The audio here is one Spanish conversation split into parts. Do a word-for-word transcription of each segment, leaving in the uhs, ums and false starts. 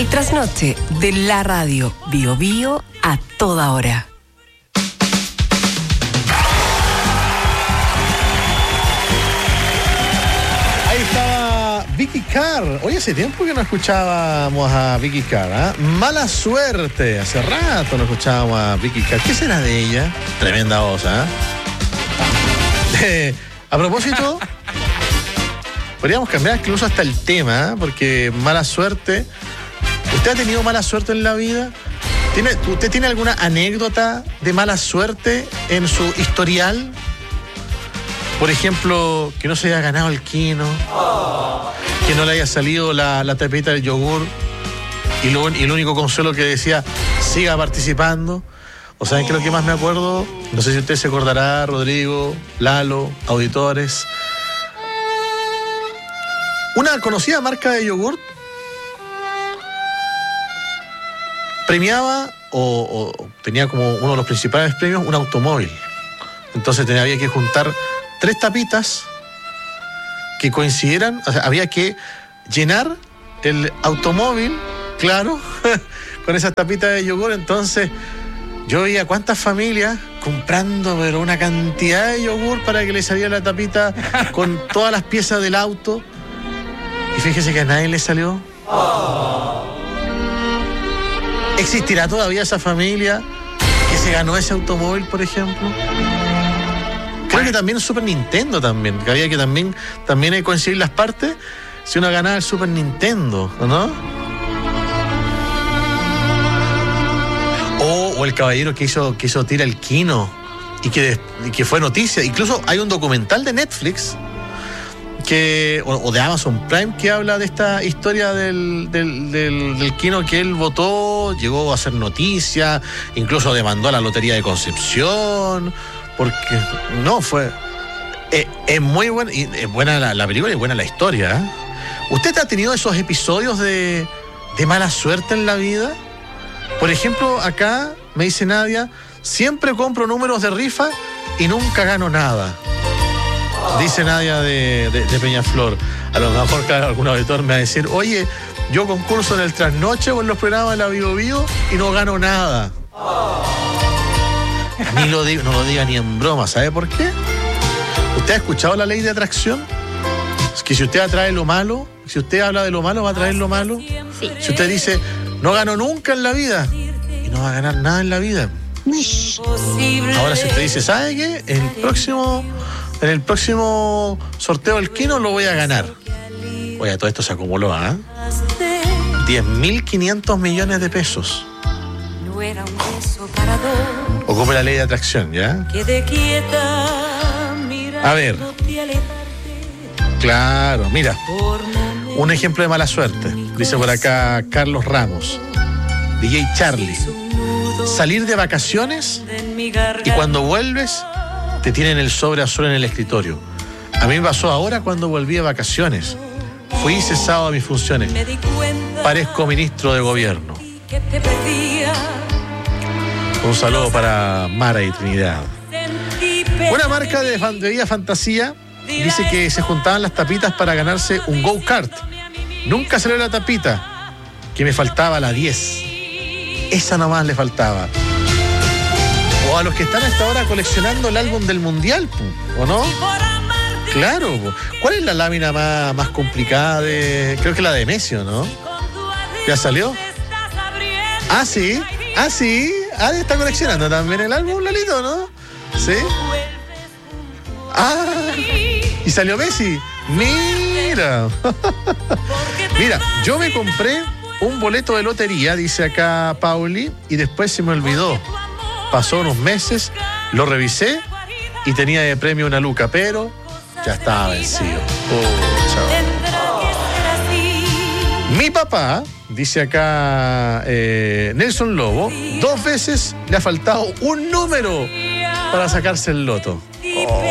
El trasnoche de la radio Bio Bio a toda hora. Ahí estaba Vicky Carr. Hoy hace tiempo que no escuchábamos a Vicky Carr, ¿eh? Mala suerte. Hace rato no escuchábamos a Vicky Carr. ¿Qué será de ella? Tremenda voz, ¿eh? eh a propósito, podríamos cambiar incluso hasta el tema, ¿eh? Porque mala suerte. ¿Usted ha tenido mala suerte en la vida? ¿Tiene, ¿Usted tiene alguna anécdota de mala suerte en su historial? Por ejemplo, que no se haya ganado el quino, oh. que no le haya salido la, la tapita del yogur y, lo, y el único consuelo que decía, siga participando. ¿O saben qué es lo que más me acuerdo? No sé si usted se acordará, Rodrigo, Lalo, auditores. Una conocida marca de yogur premiaba o, o tenía como uno de los principales premios un automóvil. Entonces tenía, había que juntar tres tapitas que coincidieran, o sea, había que llenar el automóvil, claro, con esas tapitas de yogur. Entonces yo veía cuántas familias comprando pero una cantidad de yogur para que le saliera la tapita con todas las piezas del auto. Y fíjese que a nadie le salió. Oh. ¿Existirá todavía esa familia que se ganó ese automóvil, por ejemplo? Creo que también Super Nintendo también, que había que también, también hay que coincidir las partes si uno ganaba el Super Nintendo, ¿o no? O, o el caballero que hizo, que hizo tira el quino y que, y que fue noticia. Incluso hay un documental de Netflix que, o, o de Amazon Prime que habla de esta historia del, del, del, del quino que él votó, llegó a hacer noticia, incluso demandó a la Lotería de Concepción, porque no fue es, es muy buena, y es buena la, la película y buena la historia, ¿eh? ¿Usted ha tenido esos episodios de, de mala suerte en la vida? Por ejemplo, acá me dice Nadia, siempre compro números de rifa y nunca gano nada. Dice Nadia de, de, de Peñaflor. A lo mejor, claro, algún auditor me va a decir, oye, yo concurso en el trasnoche o en los programas de la Bio Bio y no gano nada. Ni lo digo, no lo diga ni en broma. ¿Sabe por qué? ¿Usted ha escuchado la ley de atracción? Es que si usted atrae lo malo, si usted habla de lo malo, va a traer lo malo. Sí. Si usted dice, no gano nunca en la vida, y no va a ganar nada en la vida. Ahora si usted dice, ¿sabe qué? El próximo... En el próximo sorteo del quino lo voy a ganar. Oye, todo esto se acumuló, ¿ah? ¿eh? diez mil quinientos millones de pesos. Ocupe la ley de atracción, ¿ya? A ver. Claro, mira. Un ejemplo de mala suerte. Dice por acá Carlos Ramos. D J Charlie. Salir de vacaciones y cuando vuelves te tienen el sobre azul en el escritorio. A mí me pasó ahora cuando volví de vacaciones. Fui cesado a mis funciones. Parezco ministro de gobierno. Un saludo para Mara y Trinidad. Una marca de bebida fantasía dice que se juntaban las tapitas para ganarse un go-kart. Nunca salió la tapita, que me faltaba la diez. Esa nomás le faltaba. O a los que están hasta ahora coleccionando el álbum del Mundial, ¿o no? Claro. ¿Cuál es la lámina más, más complicada de...? Creo que la de Messi, ¿no? ¿Ya salió? Ah, sí. Ah, sí. Ah, está coleccionando también el álbum, Lalito, ¿no? ¿Sí? Ah, y salió Messi. Mira. Mira, yo me compré un boleto de lotería, dice acá Pauli, y después se me olvidó. Pasó unos meses, lo revisé y tenía de premio una luca, pero ya estaba vencido. Oh, chao. Mi papá, dice acá eh, Nelson Lobo, dos veces le ha faltado un número para sacarse el loto. Oh.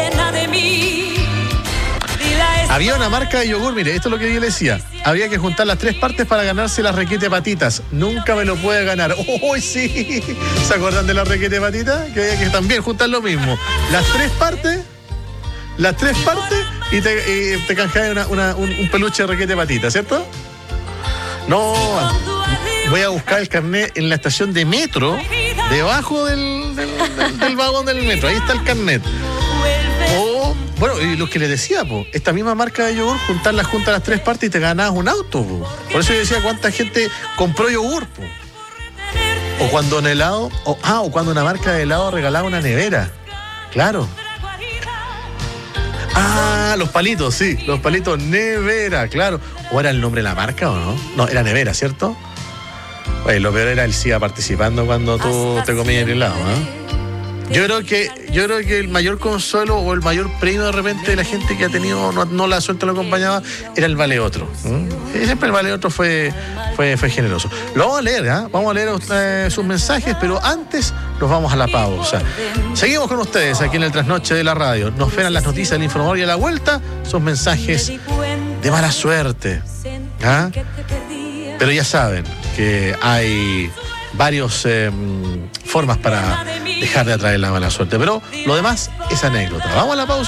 Había una marca de yogur, mire, esto es lo que yo le decía. Había que juntar las tres partes para ganarse las requete patitas. Nunca me lo puede ganar. ¡Oh, sí! ¿Se acuerdan de las requete patitas? Que había que también juntar lo mismo. Las tres partes, las tres partes y te, y te canjeas una, una, un, un peluche de requete patitas, ¿cierto? No, voy a buscar el carnet en la estación de metro, debajo del, del, del, del vagón del metro. Ahí está el carnet. O, bueno, y lo que le decía, po, esta misma marca de yogur, juntarlas juntas a las tres partes y te ganabas un auto, po. Por eso yo decía cuánta gente compró yogur, po. O cuando en helado, o, ah, o cuando una marca de helado regalaba una nevera. Claro. Ah, los palitos, sí, los palitos nevera, claro. ¿O era el nombre de la marca o no? No, era nevera, ¿cierto? Oye, lo peor era el S I A participando cuando tú te comías el helado, ¿eh? Yo creo que, yo creo que el mayor consuelo o el mayor premio de repente de la gente que ha tenido, no, no la suerte lo acompañaba, era el Vale Otro. ¿Mm? Y siempre el Vale Otro fue, fue, fue generoso. Lo vamos a leer, ¿eh? Vamos a leer eh, sus mensajes, pero antes nos vamos a la pausa. Seguimos con ustedes aquí en el Trasnoche de la Radio. Nos esperan las noticias del informador y a la vuelta sus mensajes de mala suerte. ¿Ah? Pero ya saben que hay varias eh, formas para dejar de atraer la mala suerte. Pero lo demás es anécdota. Vamos a la pausa.